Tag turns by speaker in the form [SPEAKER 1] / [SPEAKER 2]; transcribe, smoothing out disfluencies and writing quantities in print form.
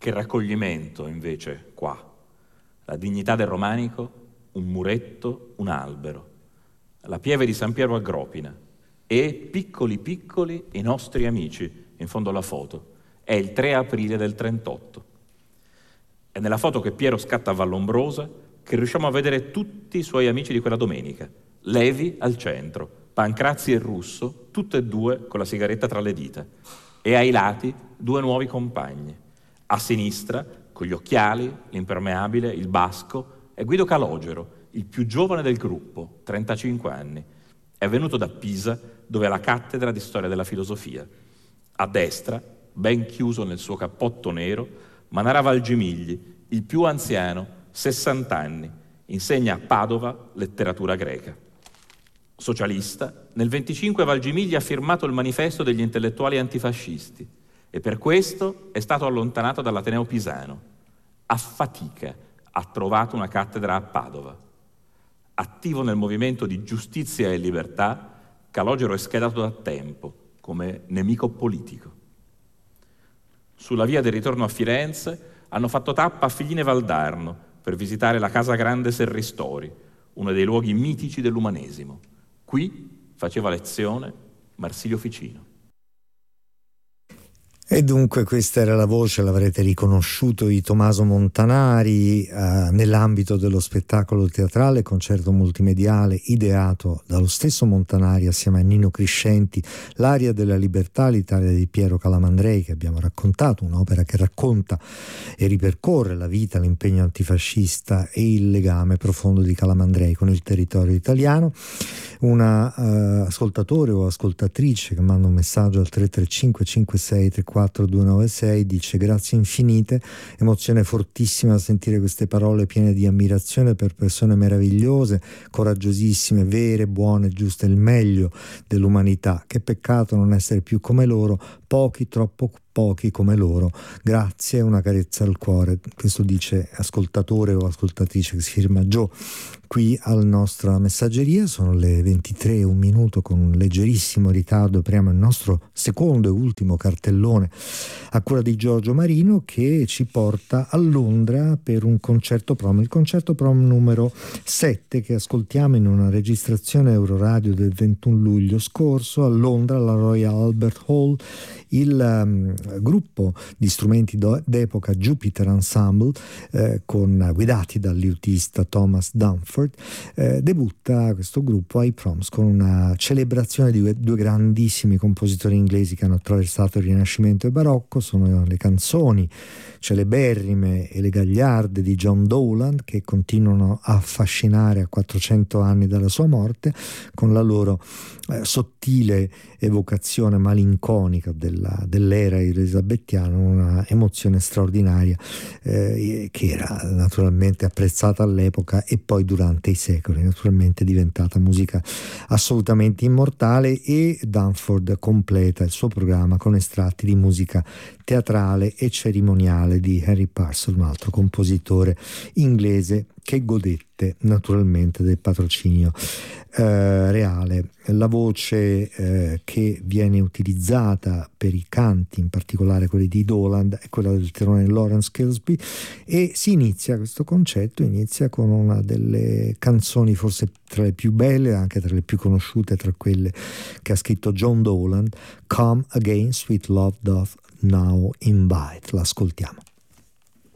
[SPEAKER 1] Che raccoglimento, invece, qua. La dignità del romanico, un muretto, un albero. La pieve di San Piero a Gropina. E, piccoli piccoli, i nostri amici, in fondo alla foto. È il 3 aprile del 38. È nella foto che Piero scatta a Vallombrosa che riusciamo a vedere tutti i suoi amici di quella domenica. Levi al centro, Pancrazzi e Russo, tutte e due con la sigaretta tra le dita. E ai lati 2 nuovi compagni. A sinistra, con gli occhiali, l'impermeabile, il basco, è Guido Calogero, il più giovane del gruppo, 35 anni. È venuto da Pisa, dove ha la cattedra di storia della filosofia. A destra, ben chiuso nel suo cappotto nero, Manara Valgimigli, il più anziano, 60 anni, insegna a Padova letteratura greca. Socialista, nel 25 Valgimigli ha firmato il manifesto degli intellettuali antifascisti e per questo è stato allontanato dall'Ateneo Pisano. A fatica ha trovato una cattedra a Padova. Attivo nel movimento di giustizia e libertà, Calogero è schedato da tempo come nemico politico. Sulla via del ritorno a Firenze hanno fatto tappa a Figline Valdarno per visitare la Casa Grande Serristori, uno dei luoghi mitici dell'umanesimo. Qui faceva lezione Marsilio Ficino.
[SPEAKER 2] E dunque questa era la voce, l'avrete riconosciuto, di Tommaso Montanari nell'ambito dello spettacolo teatrale concerto multimediale ideato dallo stesso Montanari assieme a Nino Criscenti, L'aria della libertà, l'Italia di Piero Calamandrei, che abbiamo raccontato, un'opera che racconta e ripercorre la vita, l'impegno antifascista e il legame profondo di Calamandrei con il territorio italiano. Una ascoltatore o ascoltatrice che manda un messaggio al 335 56 34 296 dice: grazie infinite, emozione fortissima a sentire queste parole piene di ammirazione per persone meravigliose, coraggiosissime, vere, buone, giuste, il meglio dell'umanità. Che peccato non essere più come loro, pochi, troppo pochi come loro. Grazie, una carezza al cuore. Questo dice ascoltatore o ascoltatrice che si firma Joe qui alla nostra messaggeria. Sono le 23 un minuto, con un leggerissimo ritardo apriamo il nostro secondo e ultimo cartellone a cura di Giorgio Marino, che ci porta a Londra per un concerto prom, il concerto prom numero 7 che ascoltiamo in una registrazione Euroradio del 21 luglio scorso a Londra alla Royal Albert Hall. Il gruppo di strumenti d'epoca Jupiter Ensemble, guidati dal liutista Thomas Dunford, debutta questo gruppo ai Proms con una celebrazione di due grandissimi compositori inglesi che hanno attraversato il Rinascimento e il Barocco. Sono le canzoni celeberrime e le gagliarde di John Dowland, che continuano a affascinare a 400 anni dalla sua morte con la loro sottile evocazione malinconica dell'era elisabettiana, una emozione straordinaria che era naturalmente apprezzata all'epoca e poi durante i secoli naturalmente è diventata musica assolutamente immortale. E Dunford completa il suo programma con estratti di musica teatrale e cerimoniale di Harry Parcel, un altro compositore inglese che godette naturalmente del patrocinio reale. La voce che viene utilizzata per i canti, in particolare quelli di Doland, è quella del tenore Lawrence Kilsby, e si inizia questo concerto con una delle canzoni forse tra le più belle, anche tra le più conosciute, tra quelle che ha scritto John Dowland, Come Again Sweet Love Doth Now Invite. L'ascoltiamo.